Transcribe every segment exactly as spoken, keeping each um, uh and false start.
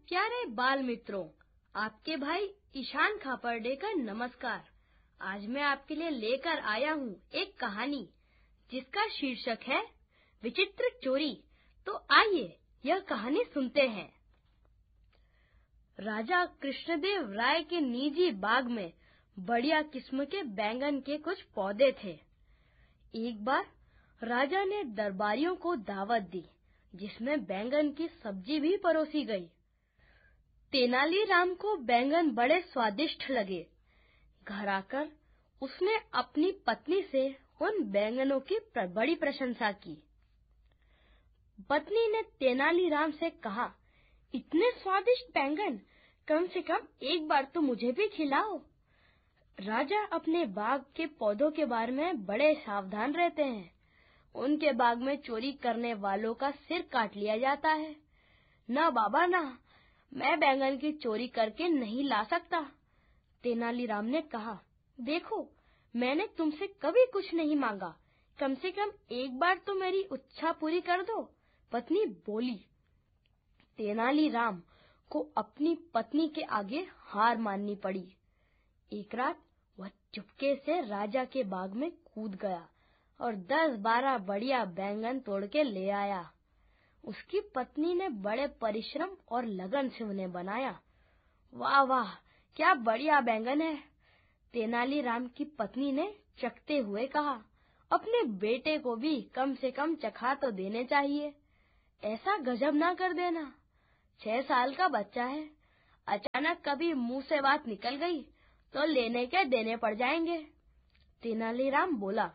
प्यारे बाल मित्रों, आपके भाई ईशान खापर्डे का नमस्कार। आज मैं आपके लिए लेकर आया हूँ एक कहानी जिसका शीर्षक है विचित्र चोरी। तो आइए यह कहानी सुनते हैं। राजा कृष्णदेव राय के निजी बाग में बढ़िया किस्म के बैंगन के कुछ पौधे थे। एक बार राजा ने दरबारियों को दावत दी जिसमें बैंगन की सब्जी भी परोसी गई। तेनालीराम को बैंगन बड़े स्वादिष्ट लगे। घर आकर उसने अपनी पत्नी से उन बैंगनों की बड़ी प्रशंसा की। पत्नी ने तेनालीराम से कहा, इतने स्वादिष्ट बैंगन, कम से कम एक बार तो मुझे भी खिलाओ। राजा अपने बाग के पौधों के बारे में बड़े सावधान रहते हैं। उनके बाग में चोरी करने वालों का सिर काट लिया जाता है। ना बाबा ना, मैं बैंगन की चोरी करके नहीं ला सकता। तेनालीराम ने कहा, देखो, मैंने तुमसे कभी कुछ नहीं मांगा, कम से कम एक बार तो मेरी इच्छा पूरी कर दो। पत्नी बोली। तेनालीराम को अपनी पत्नी के आगे हार माननी पड़ी। एक रात वह चुपके से राजा के बाग में कूद गया और दस बारह बढ़िया बैंगन तोड़ के ले आया। उसकी पत्नी ने बड़े परिश्रम और लगन से उन्हें बनाया। वाह वाह, क्या बढ़िया बैंगन है। तेनालीराम की पत्नी ने चखते हुए कहा, अपने बेटे को भी कम से कम चखा तो देने चाहिए। ऐसा गजब ना कर देना, छह साल का बच्चा है। अचानक कभी मुंह से बात निकल गई तो लेने के देने पड़ जाएंगे। तेनालीराम बोला,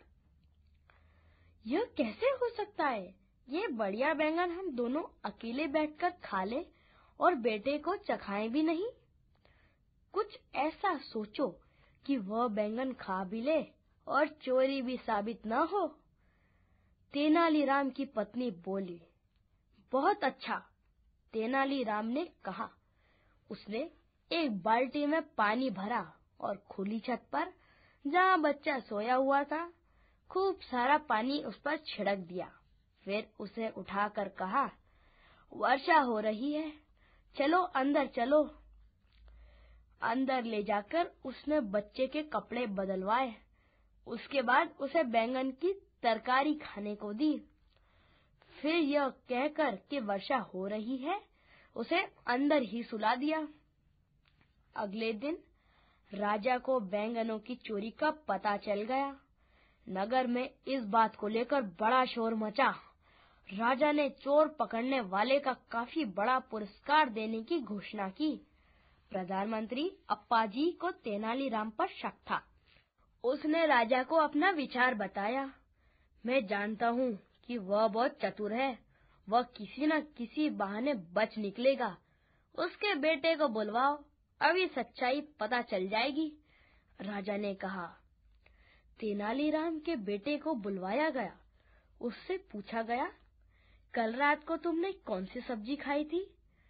यह कैसे हो सकता है? ये बढ़िया बैंगन हम दोनों अकेले बैठकर खा ले और बेटे को चखाएं भी नहीं। कुछ ऐसा सोचो कि वह बैंगन खा भी ले और चोरी भी साबित न हो। तेनालीराम की पत्नी बोली। बहुत अच्छा, तेनालीराम ने कहा। उसने एक बाल्टी में पानी भरा और खुली छत पर, जहाँ बच्चा सोया हुआ था, खूब सारा पानी उस पर छिड़क दिया। फिर उसे उठाकर कहा, वर्षा हो रही है, चलो अंदर चलो। अंदर ले जाकर उसने बच्चे के कपड़े बदलवाए। उसके बाद उसे बैंगन की तरकारी खाने को दी। फिर यह कहकर कि वर्षा हो रही है, उसे अंदर ही सुला दिया। अगले दिन राजा को बैंगनों की चोरी का पता चल गया। नगर में इस बात को लेकर बड़ा शोर मचा। राजा ने चोर पकड़ने वाले का काफी बड़ा पुरस्कार देने की घोषणा की। प्रधानमंत्री अप्पाजी को तेनालीराम पर शक था। उसने राजा को अपना विचार बताया। मैं जानता हूँ कि वह बहुत चतुर है, वह किसी न किसी बहाने बच निकलेगा। उसके बेटे को बुलवाओ, अभी सच्चाई पता चल जाएगी। राजा ने कहा। तेनालीराम के बेटे को बुलवाया गया। उससे पूछा गया, कल रात को तुमने कौन सी सब्जी खाई थी?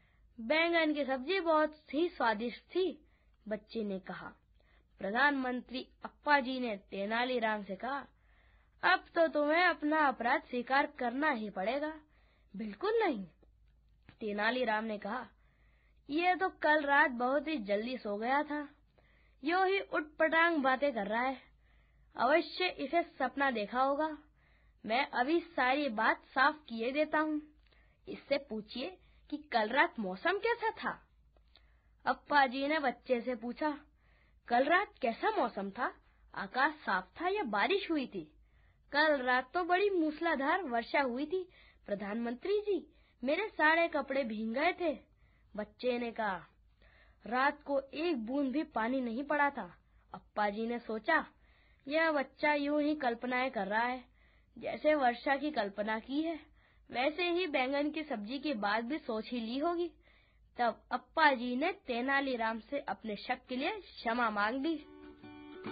बैंगन की सब्जी बहुत ही स्वादिष्ट थी, बच्चे ने कहा। प्रधानमंत्री अप्पाजी ने तेनालीराम से कहा, अब तो तुम्हें अपना अपराध स्वीकार करना ही पड़ेगा। बिल्कुल नहीं, तेनालीराम ने कहा, यह तो कल रात बहुत ही जल्दी सो गया था, यूं ही उटपटांग बातें कर रहा है। अवश्य इसे सपना देखा होगा। मैं अभी सारी बात साफ किए देता हूँ। इससे पूछिए कि कल रात मौसम कैसा था? अप्पाजी ने बच्चे से पूछा, कल रात कैसा मौसम था? आकाश साफ था या बारिश हुई थी? कल रात तो बड़ी मूसलाधार वर्षा हुई थी प्रधानमंत्री जी, मेरे सारे कपड़े भीग गए थे। बच्चे ने कहा, रात को एक बूंद भी पानी नहीं पड़ा था। अप्पाजी ने सोचा, यह बच्चा यूं ही कल्पनाएं कर रहा है। जैसे वर्षा की कल्पना की है, वैसे ही बैंगन की सब्जी की बात भी सोच ही ली होगी। तब अप्पाजी ने तेनालीराम से अपने शक के लिए क्षमा मांग ली।